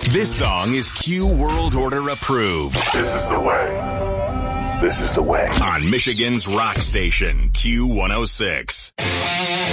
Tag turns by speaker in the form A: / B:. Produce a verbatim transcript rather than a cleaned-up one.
A: This song is Q World Order approved.
B: This is the way. This is the way.
A: On Michigan's rock station, Q one oh six.